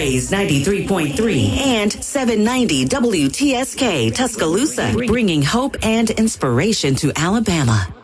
Blaze 93.3 and 790 WTSK Tuscaloosa, bringing hope and inspiration to Alabama.